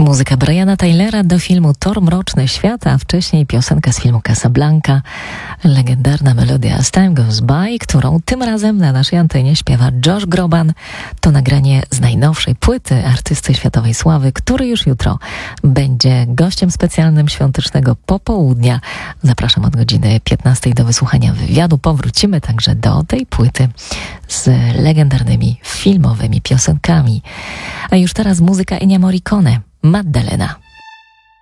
Muzyka Briana Taylora do filmu Thor Mroczny Świat, a wcześniej piosenka z filmu Casablanca, legendarna melodia As Time Goes By, którą tym razem na naszej antenie śpiewa Josh Groban. To nagranie z najnowszej płyty artysty światowej sławy, który już jutro będzie gościem specjalnym świątecznego popołudnia. Zapraszam od godziny 15 do wysłuchania wywiadu. Powrócimy także do tej płyty z legendarnymi filmowymi piosenkami. A już teraz muzyka Ennio Morricone, Maddalena.